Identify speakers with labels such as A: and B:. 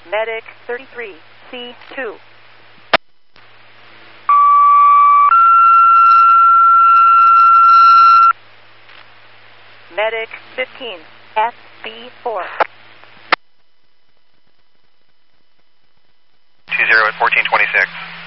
A: Medic 33, C2. Medic 15, SB4.
B: 20 at 1426.